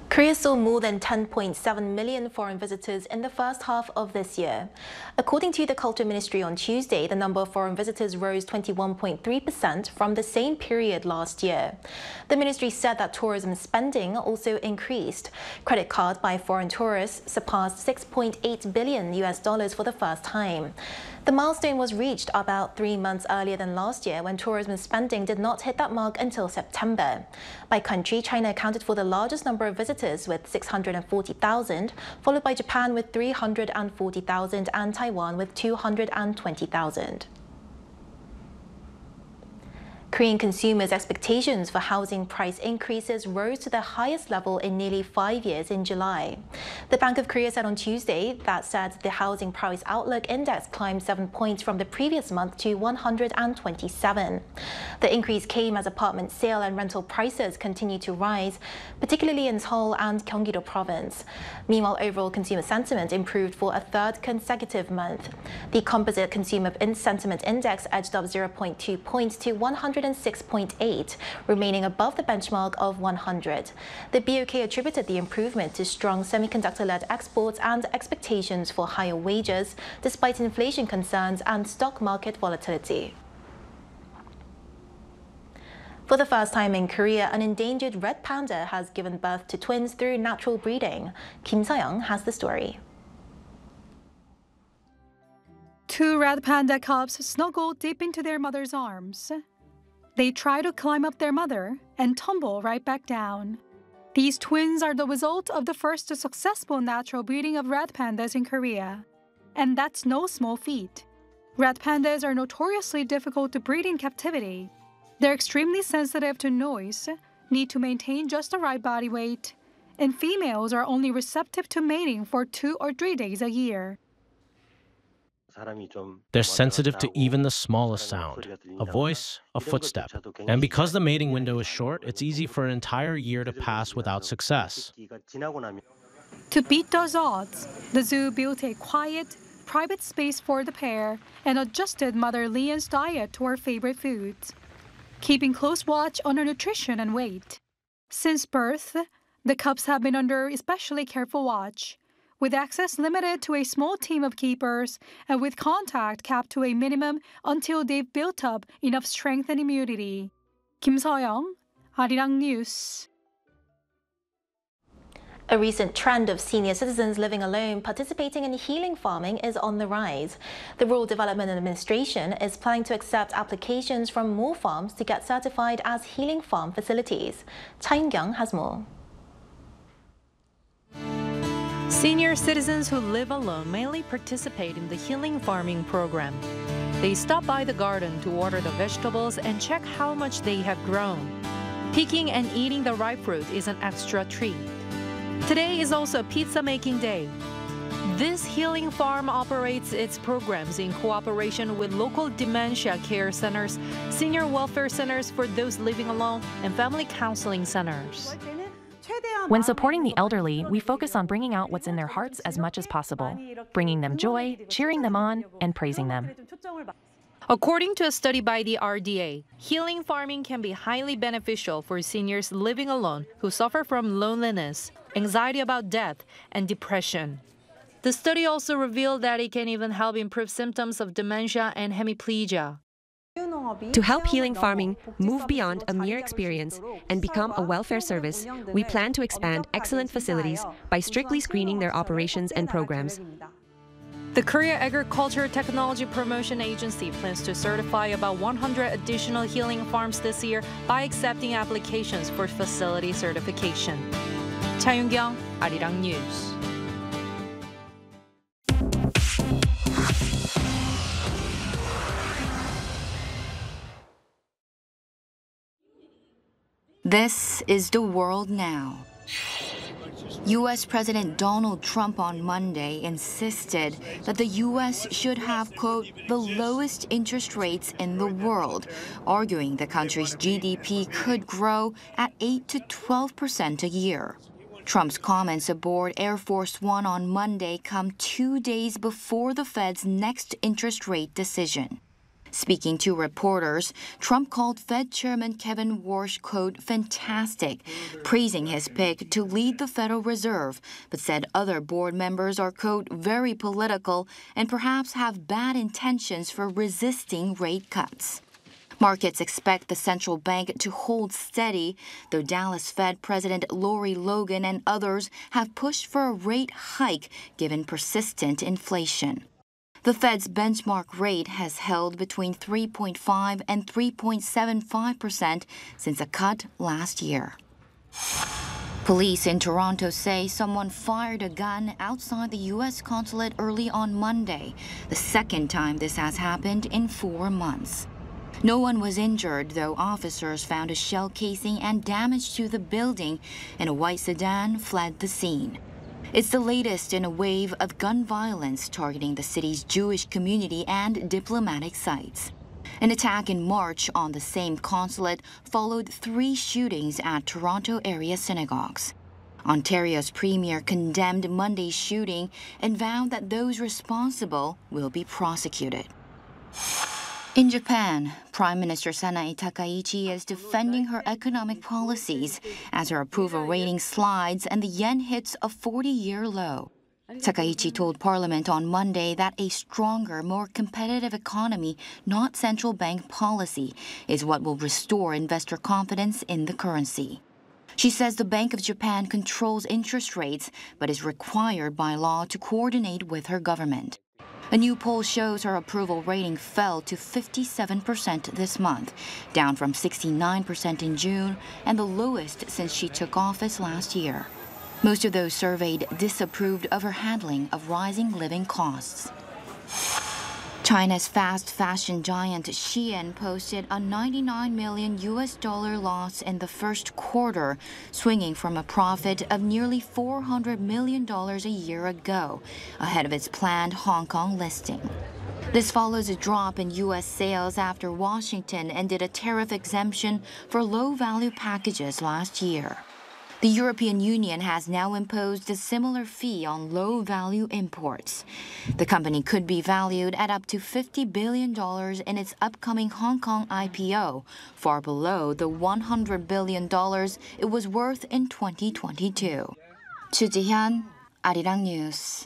Korea saw more than 10.7 million foreign visitors in the first half of this year. According to the Culture Ministry on Tuesday, the number of foreign visitors rose 21.3% from the same period last year. The ministry said that tourism spending also increased. Credit cards by foreign tourists surpassed $6.8 billion for the first time. The milestone was reached about 3 months earlier than last year, when tourism spending did not hit that mark until September. By country, China accounted for the largest number of visitors with 640,000, followed by Japan with 340,000 and Taiwan with 220,000. Korean consumers' expectations for housing price increases rose to the highest level in nearly 5 years in July. The Bank of Korea said on Tuesday that the housing price outlook index climbed 7 points from the previous month to 127. The increase came as apartment sale and rental prices continued to rise, particularly in Seoul and Gyeonggi-do province. Meanwhile, overall consumer sentiment improved for a third consecutive month. The composite consumer sentiment index edged up 0.2 points to 106.8, remaining above the benchmark of 100. The BOK attributed the improvement to strong semiconductor-led exports and expectations for higher wages, despite inflation concerns and stock market volatility. For the first time in Korea, an endangered red panda has given birth to twins through natural breeding. Kim So-young has the story. Two red panda cubs snuggle deep into their mother's arms. They try to climb up their mother and tumble right back down. These twins are the result of the first successful natural breeding of red pandas in Korea. And that's no small feat. Red pandas are notoriously difficult to breed in captivity. They're extremely sensitive to noise, need to maintain just the right body weight, and females are only receptive to mating for 2 or 3 days a year. They're sensitive to even the smallest sound, a voice, a footstep. And because the mating window is short, it's easy for an entire year to pass without success. To beat those odds, the zoo built a quiet, private space for the pair and adjusted Mother Leon's diet to her favorite foods, keeping close watch on her nutrition and weight. Since birth, the cubs have been under especially careful watch, with access limited to a small team of keepers and with contact capped to a minimum until they've built up enough strength and immunity. Kim So-young, Arirang News. A recent trend of senior citizens living alone participating in healing farming is on the rise. The Rural Development Administration is planning to accept applications from more farms to get certified as healing farm facilities. Cha In-kyung has more. Senior citizens who live alone mainly participate in the healing farming program. They stop by the garden to order the vegetables and check how much they have grown. Picking and eating the ripe fruit is an extra treat. Today is also pizza making day. This healing farm operates its programs in cooperation with local dementia care centers, senior welfare centers for those living alone, and family counseling centers. When supporting the elderly, we focus on bringing out what's in their hearts as much as possible, bringing them joy, cheering them on, and praising them. According to a study by the RDA, healing farming can be highly beneficial for seniors living alone who suffer from loneliness, anxiety about death, and depression. The study also revealed that it can even help improve symptoms of dementia and hemiplegia. To help healing farming move beyond a mere experience and become a welfare service, we plan to expand excellent facilities by strictly screening their operations and programs. The Korea Agriculture Technology Promotion Agency plans to certify about 100 additional healing farms this year by accepting applications for facility certification. Cha In-kyung, Arirang News. This is the world now. U.S. President Donald Trump on Monday insisted that the U.S. should have, quote, the lowest interest rates in the world, arguing the country's GDP could grow at 8 to 12% a year. Trump's comments aboard Air Force One on Monday come 2 days before the Fed's next interest rate decision. Speaking to reporters, Trump called Fed Chairman Kevin Warsh, quote, fantastic, praising his pick to lead the Federal Reserve, but said other board members are, quote, very political and perhaps have bad intentions for resisting rate cuts. Markets expect the central bank to hold steady, though Dallas Fed President Lori Logan and others have pushed for a rate hike given persistent inflation. The Fed's benchmark rate has held between 3.5 and 3.75% since a cut last year. Police in Toronto say someone fired a gun outside the U.S. consulate early on Monday, the second time this has happened in 4 months. No one was injured, though officers found a shell casing and damage to the building, and a white sedan fled the scene. It's the latest in a wave of gun violence targeting the city's Jewish community and diplomatic sites. An attack in March on the same consulate followed 3 shootings at Toronto area synagogues. Ontario's premier condemned Monday's shooting and vowed that those responsible will be prosecuted. In Japan, Prime Minister Sanae Takaichi is defending her economic policies as her approval rating slides and the yen hits a 40-year low. Takaichi told Parliament on Monday that a stronger, more competitive economy, not central bank policy, is what will restore investor confidence in the currency. She says the Bank of Japan controls interest rates but is required by law to coordinate with her government. A new poll shows her approval rating fell to 57% this month, down from 69% in June and the lowest since she took office last year. Most of those surveyed disapproved of her handling of rising living costs. China's fast fashion giant Shein posted a $99 million loss in the first quarter, swinging from a profit of nearly $400 million a year ago, ahead of its planned Hong Kong listing. This follows a drop in U.S. sales after Washington ended a tariff exemption for low-value packages last year. The European Union has now imposed a similar fee on low-value imports. The company could be valued at up to $50 billion in its upcoming Hong Kong IPO, far below the $100 billion it was worth in 2022. Chu Ji-hyun, Arirang News.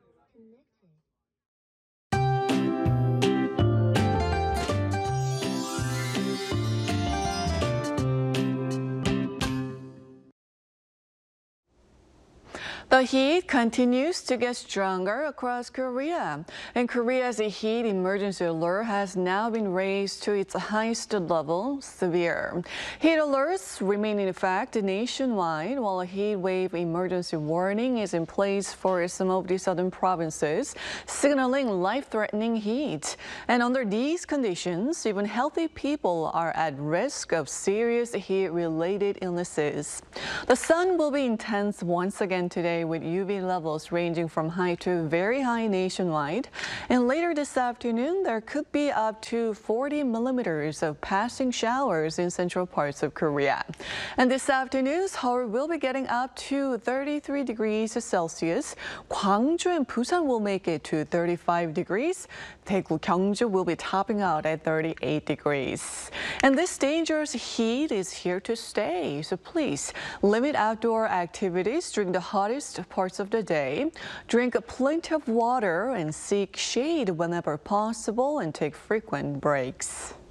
The heat continues to get stronger across Korea, and Korea's heat emergency alert has now been raised to its highest level, severe. Heat alerts remain in effect nationwide, while a heat wave emergency warning is in place for some of the southern provinces, signaling life-threatening heat. And under these conditions, even healthy people are at risk of serious heat-related illnesses. The sun will be intense once again today, with UV levels ranging from high to very high nationwide. And later this afternoon, there could be up to 40 millimeters of passing showers in central parts of Korea. And this afternoon, Seoul will be getting up to 33 degrees Celsius. Gwangju and Busan will make it to 35 degrees. Daegu, Gyeongju will be topping out at 38 degrees. And this dangerous heat is here to stay, so please limit outdoor activities during the hottest parts of the day. Drink plenty of water and seek shade whenever possible and take frequent breaks.